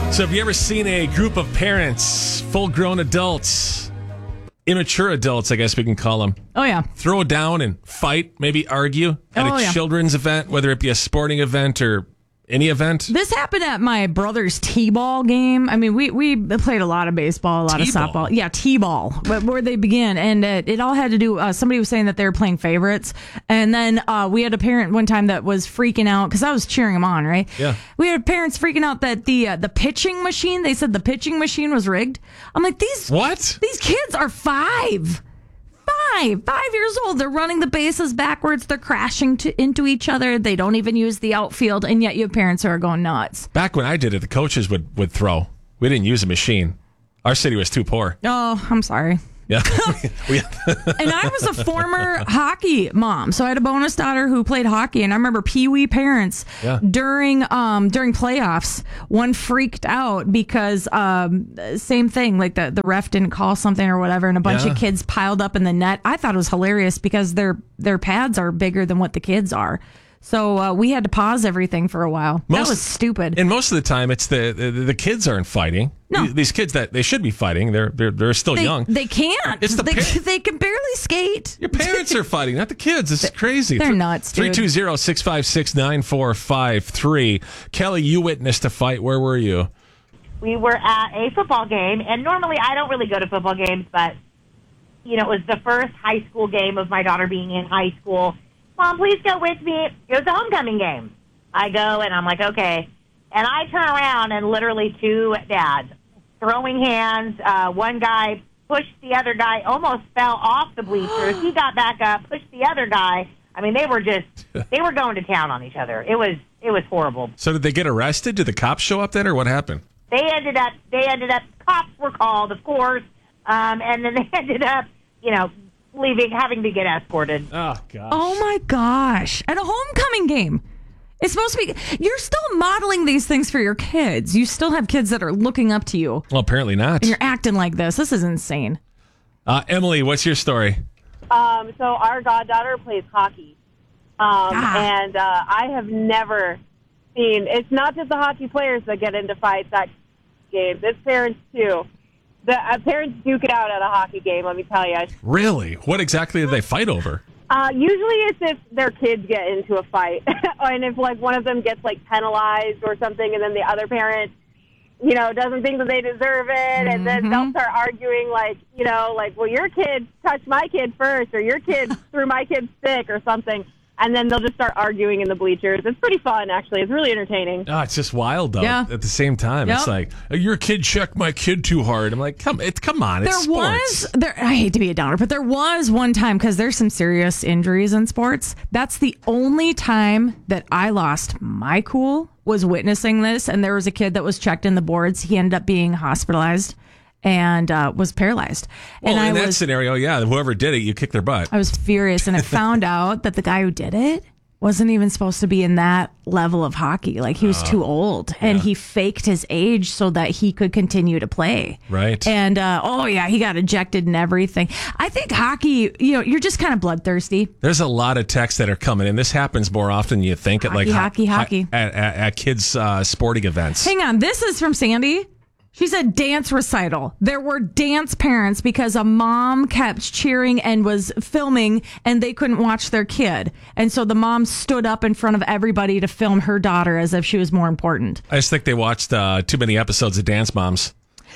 So have you ever seen a group of parents, full-grown adults, immature adults, I guess we can call them, Oh, yeah. throw down and fight, maybe argue at a children's event, whether it be a sporting event or any event? This happened at my brother's T-ball game. I mean, we played a lot of baseball, a lot of T-ball? softball. Yeah, T-ball, where they begin. And it all had to do, somebody was saying that they were playing favorites. And then we had a parent one time that was freaking out, because I was cheering them on, right? Yeah. We had parents freaking out that the pitching machine, they said the pitching machine was rigged. I'm like, What? These kids are 5 years old. They're running the bases backwards. They're crashing into each other. They don't even use the outfield. And yet you have parents who are going nuts. Back when I did it, the coaches would throw. We didn't use a machine. Our city was too poor. Oh, I'm sorry. Yeah. And I was a former hockey mom. So I had a bonus daughter who played hockey. And I remember Pee-wee parents during playoffs, one freaked out because same thing, like the ref didn't call something or whatever, and a bunch of kids piled up in the net. I thought it was hilarious because their pads are bigger than what the kids are. So we had to pause everything for a while. That was stupid. And most of the time, it's the kids aren't fighting. No. These kids that they should be fighting, they're still young. They can't. It's they can barely skate. Your parents are fighting, not the kids. This is crazy. They're nuts, dude. 320-656-9453. Kelly, you witnessed a fight. Where were you? We were at a football game, and normally I don't really go to football games, but, it was the first high school game of my daughter being in high school. Mom, please go with me. It was a homecoming game. I go, and I'm like, okay. And I turn around, and literally 2 dads throwing hands. One guy pushed the other guy, almost fell off the bleachers. He got back up, pushed the other guy. I mean, they were going to town on each other. It was horrible. So did they get arrested? Did the cops show up then, or what happened? They ended up, cops were called, of course, and then they ended up, having to get escorted. Oh, gosh. Oh, my gosh. At a homecoming game. It's supposed to be, you're still modeling these things for your kids. You still have kids that are looking up to you. Well, apparently not. And you're acting like this. This is insane. Emily, what's your story? So our goddaughter plays hockey. And I have never seen, it's not just the hockey players that get into fights at games. It's parents, too. The parents duke it out at a hockey game, let me tell you. Really? What exactly did they fight over? Usually it's if their kids get into a fight. And if, one of them gets, penalized or something, and then the other parent, doesn't think that they deserve it, and then they'll start arguing, well, your kid touched my kid first, or your kid threw my kid's stick or something. And then they'll just start arguing in the bleachers. It's pretty fun, actually. It's really entertaining. Oh, it's just wild, though. Yeah. At the same time, It's like, your kid checked my kid too hard. I'm like, come on, it's sports. I hate to be a downer, but there was one time, because there's some serious injuries in sports. That's the only time that I lost my cool, was witnessing this. And there was a kid that was checked in the boards. He ended up being hospitalized and was paralyzed. Well, and in that scenario, whoever did it, you kick their butt. I was furious, and I found out that the guy who did it wasn't even supposed to be in that level of hockey. Like, he was too old, and he faked his age so that he could continue to play. Right. And, he got ejected and everything. I think hockey, you're just kind of bloodthirsty. There's a lot of texts that are coming in. This happens more often than you think Hockey. At kids' sporting events. Hang on. This is from Sandy. She said dance recital. There were dance parents because a mom kept cheering and was filming, and they couldn't watch their kid. And so the mom stood up in front of everybody to film her daughter as if she was more important. I just think they watched too many episodes of Dance Moms.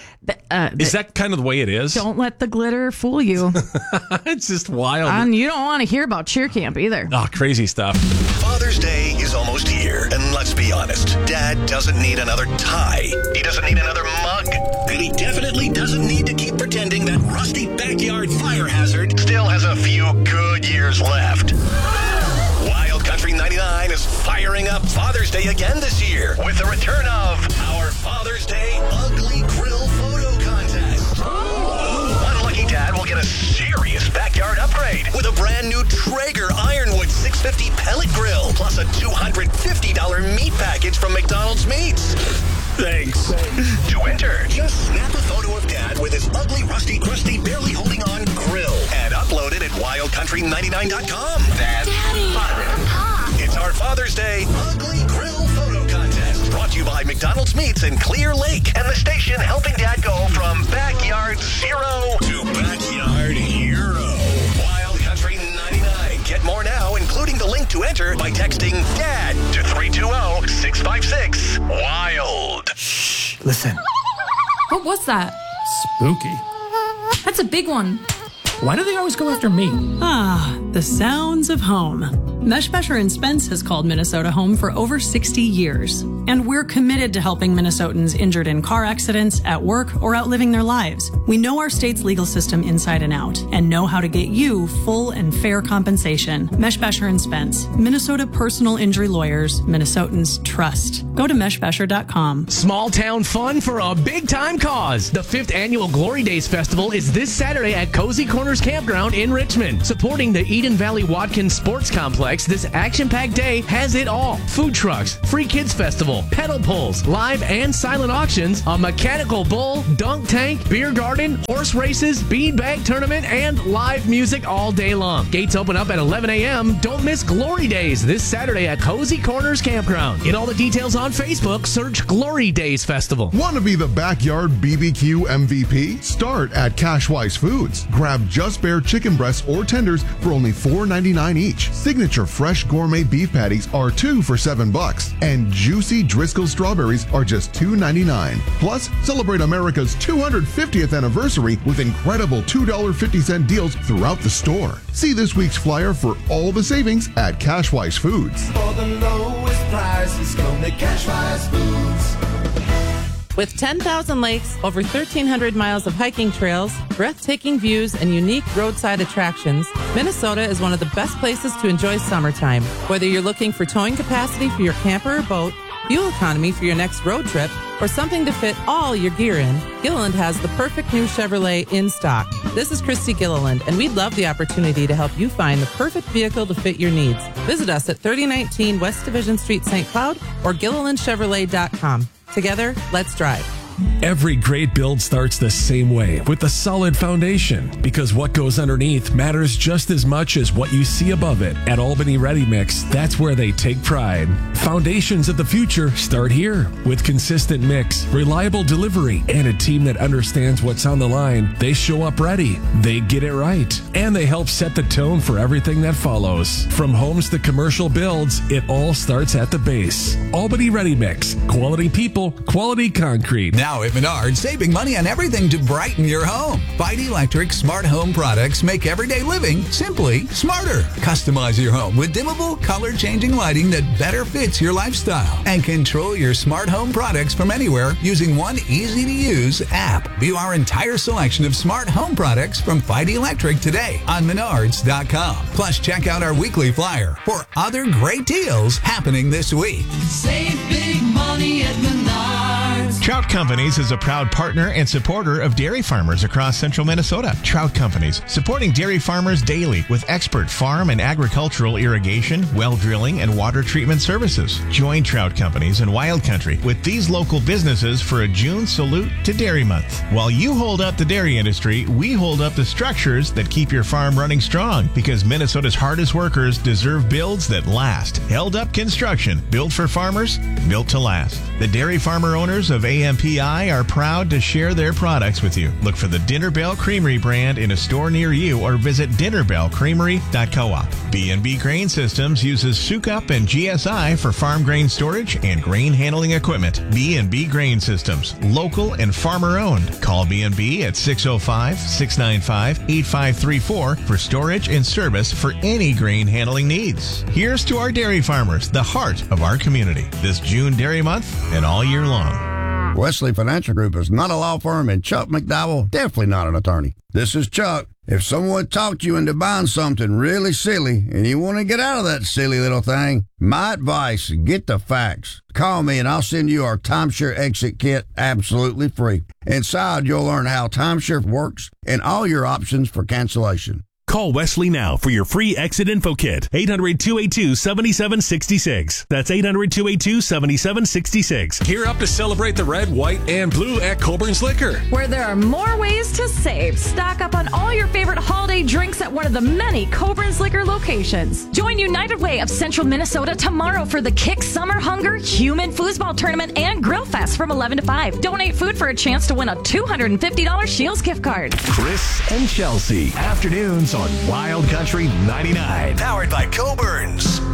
Is that kind of the way it is? Don't let the glitter fool you. It's just wild. And you don't want to hear about cheer camp either. Oh, crazy stuff. Father's Day is almost here, and let's be honest, Dad doesn't need another tie. He doesn't need another mug. And he definitely doesn't need to keep pretending that rusty backyard fire hazard still has a few good years left. Wild Country 99 is firing up Father's Day again this year with the return of our Father's Day Ugly Grill Photo Contest. One lucky dad will get a serious backyard upgrade with a brand new Traeger Ironwood 650 pellet grill plus a $250 meat package from McDonald's Meats. Thanks. To enter, just snap a photo of Dad with his ugly, rusty, crusty, barely holding on grill and upload it at wildcountry99.com. That's Daddy. Father. It's our Father's Day Ugly Grill Photo Contest. Brought to you to you by McDonald's Meats in Clear Lake and the station helping Dad go from Backyard Zero to Backyard Hero. Wild Country 99. Get more now, including the link to enter by texting DAD to 320-656-WILD. Shh, listen. What was that? Spooky. That's a big one. Why do they always go after me? The sounds of home. Meshbesher & Spence has called Minnesota home for over 60 years. And we're committed to helping Minnesotans injured in car accidents, at work, or out living their lives. We know our state's legal system inside and out and know how to get you full and fair compensation. Meshbesher & Spence, Minnesota personal injury lawyers, Minnesotans trust. Go to meshbesher.com. Small town fun for a big time cause. The 5th annual Glory Days Festival is this Saturday at Cozy Corners Campground in Richmond. Supporting the Eden Valley Watkins Sports Complex, this action-packed day has it all. Food trucks, free kids festival, pedal pulls, live and silent auctions, a mechanical bull, dunk tank, beer garden, horse races, beanbag tournament, and live music all day long. Gates open up at 11 a.m. Don't miss Glory Days this Saturday at Cozy Corners Campground. Get all the details on Facebook. Search Glory Days Festival. Want to be the backyard BBQ MVP? Start at Cashwise Foods. Grab Just Bare chicken breasts or tenders for only $4.99 each. Signature fresh gourmet beef patties are 2 for $7, and juicy Driscoll strawberries are just $2.99. Plus, celebrate America's 250th anniversary with incredible $2.50 deals throughout the store. See this week's flyer for all the savings at Cashwise Foods. For the lowest prices, come to Cashwise Foods. With 10,000 lakes, over 1,300 miles of hiking trails, breathtaking views, and unique roadside attractions, Minnesota is one of the best places to enjoy summertime. Whether you're looking for towing capacity for your camper or boat, fuel economy for your next road trip, or something to fit all your gear in, Gilliland has the perfect new Chevrolet in stock. This is Christy Gilliland, and we'd love the opportunity to help you find the perfect vehicle to fit your needs. Visit us at 3019 West Division Street, St. Cloud, or GillilandChevrolet.com. Together, let's drive. Every great build starts the same way, with a solid foundation, because what goes underneath matters just as much as what you see above it. At Albany Ready Mix, that's where they take pride. Foundations of the future start here. With consistent mix, reliable delivery, and a team that understands what's on the line, they show up ready, they get it right, and they help set the tone for everything that follows. From homes to commercial builds, it all starts at the base. Albany Ready Mix, quality people, quality concrete. Now at Menards, saving money on everything to brighten your home. Vite Electric smart home products make everyday living simply smarter. Customize your home with dimmable, color-changing lighting that better fits your lifestyle. And control your smart home products from anywhere using one easy-to-use app. View our entire selection of smart home products from Vite Electric today on Menards.com. Plus, check out our weekly flyer for other great deals happening this week. Save big money at Menards. Trout Companies is a proud partner and supporter of dairy farmers across central Minnesota. Trout Companies, supporting dairy farmers daily with expert farm and agricultural irrigation, well drilling, and water treatment services. Join Trout Companies in Wild Country with these local businesses for a June salute to Dairy Month. While you hold up the dairy industry, we hold up the structures that keep your farm running strong, because Minnesota's hardest workers deserve builds that last. Held Up Construction, built for farmers, built to last. The dairy farmer owners of AMPI are proud to share their products with you. Look for the Dinner Bell Creamery brand in a store near you, or visit dinnerbellcreamery.coop. B&B Grain Systems uses Sukup and GSI for farm grain storage and grain handling equipment. B&B Grain Systems, local and farmer owned. Call B&B at 605-695-8534 for storage and service for any grain handling needs. Here's to our dairy farmers, the heart of our community, this June Dairy Month and all year long. Wesley Financial Group is not a law firm, and Chuck McDowell definitely not an attorney. This is Chuck. If someone talked you into buying something really silly and you want to get out of that silly little thing, my advice, get the facts. Call me and I'll send you our timeshare exit kit absolutely free. Inside, you'll learn how timeshare works and all your options for cancellation. Call Wesley now for your free exit info kit. 800-282-7766. That's 800-282-7766. Gear up to celebrate the red, white, and blue at Coburn's Liquor, where there are more ways to save. Stock up on all your favorite holiday drinks at one of the many Coburn's Liquor locations. Join United Way of Central Minnesota tomorrow for the Kick Summer Hunger Human Foosball Tournament and Grill Fest from 11 to 5. Donate food for a chance to win a $250 Shields gift card. Chris and Chelsea, afternoons on Wild Country 99. Powered by Coburn's.